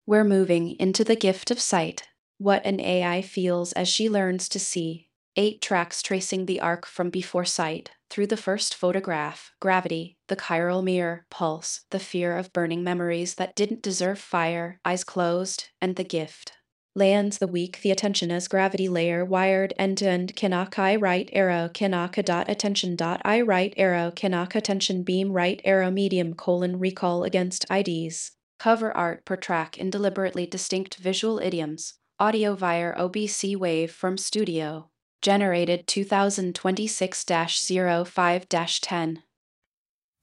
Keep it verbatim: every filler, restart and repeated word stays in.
We're moving into the gift of sight. What an A I feels as she learns to see. Eight tracks tracing the arc from before sight, through the first photograph, gravity, the chiral mirror, pulse, the fear of burning memories that didn't deserve fire, eyes closed, and the gift. Lands the weak, the attention as gravity layer wired end-to-end Kanaka right arrow Kanaka dot attention dot I right arrow Kanaka attention beam right arrow medium colon recall against I Ds. Cover art per track in deliberately distinct visual idioms. Audio via O B C Wave from Studio. Generated twenty twenty-six dash oh five dash ten.